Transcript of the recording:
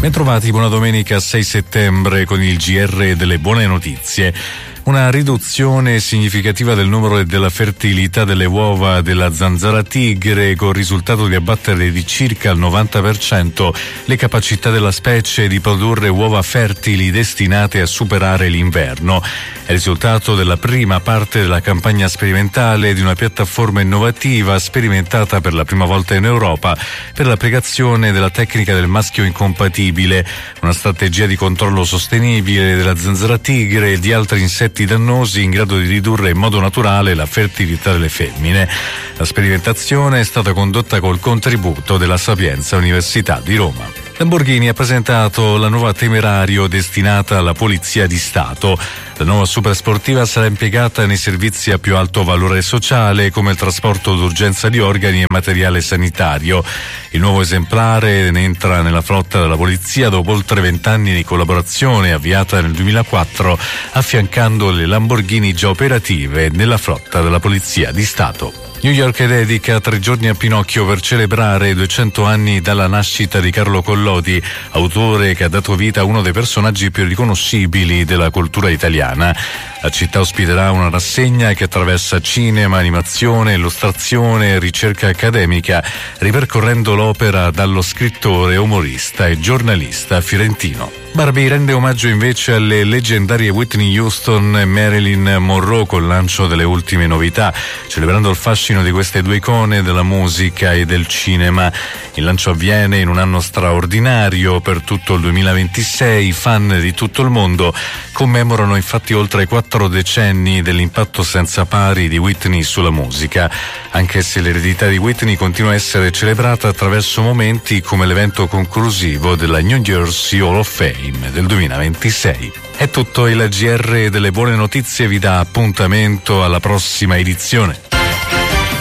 Bentrovati, buona domenica 6 settembre con il GR delle buone notizie. Una riduzione significativa del numero e della fertilità delle uova della zanzara tigre, con il risultato di abbattere di circa il 90% le capacità della specie di produrre uova fertili destinate a superare l'inverno. È il risultato della prima parte della campagna sperimentale di una piattaforma innovativa sperimentata per la prima volta in Europa per l'applicazione della tecnica del maschio incompatibile, una strategia di controllo sostenibile della zanzara tigre e di altri insetti dannosi in grado di ridurre in modo naturale la fertilità delle femmine. La sperimentazione è stata condotta col contributo della Sapienza Università di Roma. Lamborghini ha presentato la nuova Temerario destinata alla Polizia di Stato. La nuova supersportiva sarà impiegata nei servizi a più alto valore sociale come il trasporto d'urgenza di organi e materiale sanitario. Il nuovo esemplare entra nella flotta della polizia dopo oltre 20 anni di collaborazione avviata nel 2004, affiancando le Lamborghini già operative nella flotta della Polizia di Stato. New York dedica 3 giorni a Pinocchio per celebrare i 200 anni dalla nascita di Carlo Collodi, autore che ha dato vita a uno dei personaggi più riconoscibili della cultura italiana. La città ospiterà una rassegna che attraversa cinema, animazione, illustrazione e ricerca accademica, ripercorrendo l'opera dallo scrittore, umorista e giornalista fiorentino. Barbie rende omaggio invece alle leggendarie Whitney Houston e Marilyn Monroe col lancio delle ultime novità, celebrando il fascino di queste due icone della musica e del cinema. Il lancio avviene in un anno straordinario per tutto il 2026. I fan di tutto il mondo commemorano infatti oltre 4 decenni dell'impatto senza pari di Whitney sulla musica, anche se l'eredità di Whitney continua a essere celebrata attraverso momenti come l'evento conclusivo della New Jersey Hall of Fame del 2026. È tutto, il GR delle buone notizie vi dà appuntamento alla prossima edizione.